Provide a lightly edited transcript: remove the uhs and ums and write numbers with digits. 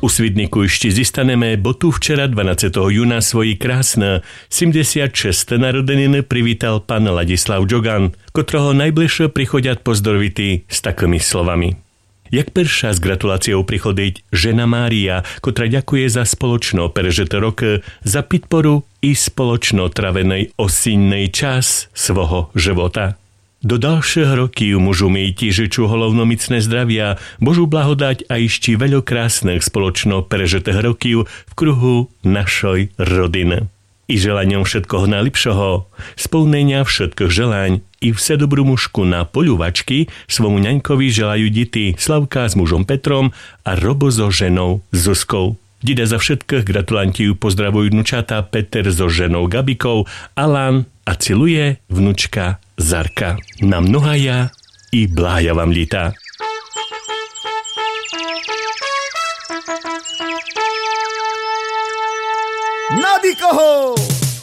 U Svidniku ešte zistaneme, bo tu včera 12. júna svoji krásne 76. narodeniny privítal pán Ladislav Džogan, ktorého najbližšie prichodiať pozdraviti s takými slovami. Jak perša s gratuláciou prichodiť žena Mária, ktorá ďakuje za spoločno prežité roky, za podporu i spoločno travenej osinnej čas svojho života. Do ďalšieho roky môžu mi tížiču holovnomicné zdravia, Božú blahodať a ešte veľa krásnych spoločno prežitých rokov v kruhu našej rodiny. I želaním všetkoho najlepšieho, splnenia všetkých želaň i vse dobrú mužku na poľuvačky svomu ňaňkovi želajú deti Slavka s mužom Petrom a Robo so ženou Zuzkou. Dida za všetkých gratulantijú pozdravujú vnúčata Peter so ženou Gabikou, Alan a ciluje vnúčka Zarka. Na mnohaja i blája vám lita. Nadikoho!